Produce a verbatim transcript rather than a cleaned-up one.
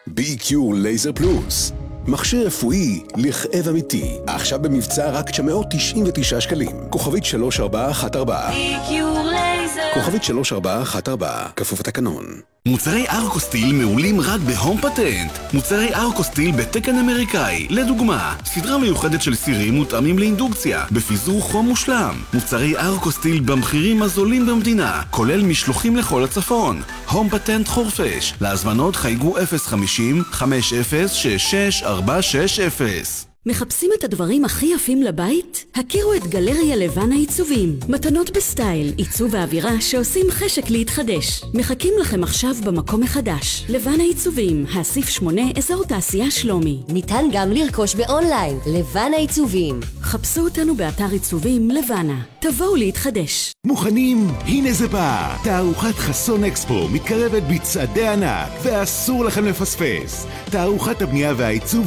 בי קיו לייזר פלוס, מכשיר רפואי לכאב אמיתי, עכשיו במבצע רק תשע מאות תשעים ותשעה שקלים. כוכבית שלוש ארבע אחת ארבע. בי קיו לייזר. כוכבית שלוש ארבע אחת ארבע, כפוף לתקנון. מוצרי ארקוסטיל מעולים רק בהום פטנט. מוצרי ארקוסטיל בתקן אמריקאי, לדוגמה, סדרה מיוחדת של סירים מותאמים לאינדוקציה, בפיזור חום מושלם. מוצרי ארקוסטיל במחירים הזולים במדינה, כולל משלוחים לכל הצפון. הום פטנט חורפש, להזמנות חייגו אפס חמישים חמש אפס שש שש ארבע שש אפס. מחפשים את הדברים הכי יפים לבית? הכירו את גלריה לבנה עיצובים. מתנות בסטייל, עיצוב ואווירה שעושים חשק להתחדש. מחכים לכם עכשיו במקום מחדש. לבנה עיצובים, האסיף שמונה, אזור תעשייה שלומי. ניתן גם לרכוש באונליין, לבנה עיצובים. חפשו אותנו באתר עיצובים לבנה. תבואו להתחדש. מוכנים? הנה זה בא! תערוכת חסון אקספו מתקרבת בצעדי ענק, ואסור לכם לפספס. תערוכת הבנייה והעיצוב